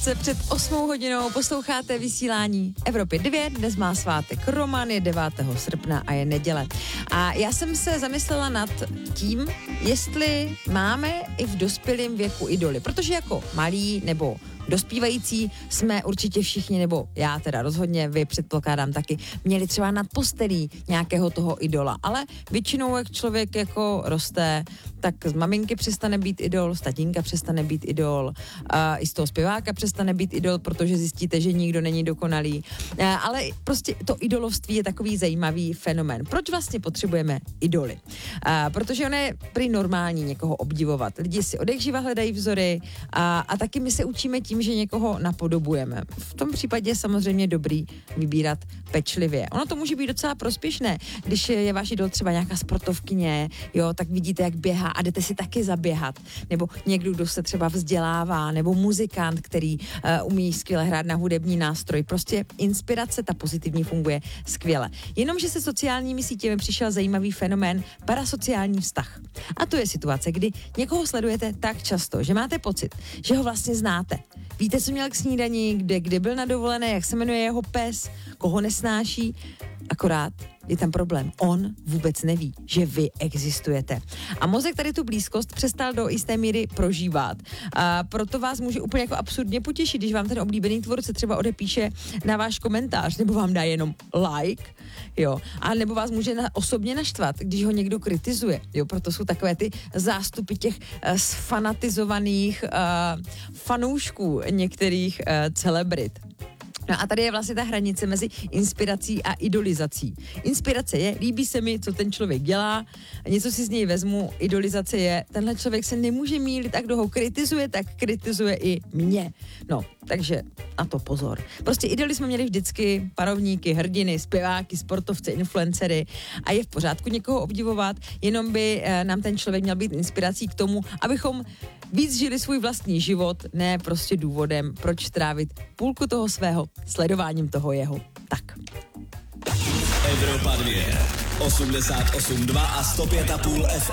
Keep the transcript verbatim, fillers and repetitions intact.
krátce před osmou hodinou posloucháte vysílání Evropy dva. Dnes má svátek Roman, je devátého srpna a je neděle. A já jsem se zamyslela nad tím, jestli máme i v dospělém věku idoly. Protože jako malí nebo dospívající jsme určitě všichni, nebo já teda rozhodně, vy předpokládám taky, měli třeba nad postelí nějakého toho idola. Ale většinou, jak člověk jako roste, tak z maminky přestane být idol, z tatínka přestane být idol, a i z toho zpěváka přestane být idol, protože zjistíte, že nikdo není dokonalý. A, ale prostě to idolovství je takový zajímavý fenomén. Proč vlastně potřebujeme idoly? A, protože ono je prý normální někoho obdivovat. Lidi si odekživa hledají vzory a, a taky my se učíme tím, že někoho napodobujeme. V tom případě je samozřejmě dobrý vybírat pečlivě. Ono to může být docela prospěšné, když je váš idol třeba nějaká sportovkyně, jo, tak vidíte, jak běhá a jdete si taky zaběhat. Nebo někdo, kdo se třeba vzdělává, nebo muzikant, který uh, umí skvěle hrát na hudební nástroj. Prostě inspirace, ta pozitivní, funguje skvěle. Jenomže se sociálními sítěmi přišel zajímavý fenomén parasociální vztah. A to je situace, kdy někoho sledujete tak často, že máte pocit, že ho vlastně znáte. Víte, co měl k snídani, kde, kde byl na dovolené, jak se jmenuje jeho pes, koho nesnáší. Akorát je tam problém. On vůbec neví, že vy existujete. A mozek tady tu blízkost přestal do jisté míry prožívat. A proto vás může úplně jako absurdně potěšit, když vám ten oblíbený tvůrce třeba odepíše na váš komentář, nebo vám dá jenom like, jo. A nebo vás může na, osobně naštvat, když ho někdo kritizuje, jo. Proto jsou takové ty zástupy těch uh, sfanatizovaných uh, fanoušků některých uh, celebrit. No a tady je vlastně ta hranice mezi inspirací a idolizací. Inspirace je, líbí se mi, co ten člověk dělá, něco si z něj vezmu. Idolizace je, tenhle člověk se nemůže mýlit, tak kdo ho kritizuje, tak kritizuje i mě. No, takže na to pozor. Prostě idoly jsme měli vždycky, parovníky, hrdiny, zpěváky, sportovce, influencery a je v pořádku někoho obdivovat, jenom by eh, nám ten člověk měl být inspirací k tomu, abychom víc žili svůj vlastní život, ne prostě důvodem, proč trávit půlku toho svého sledováním toho jeho. Tak. Evropa dva, osmdesát osm dva a sto pět a půl F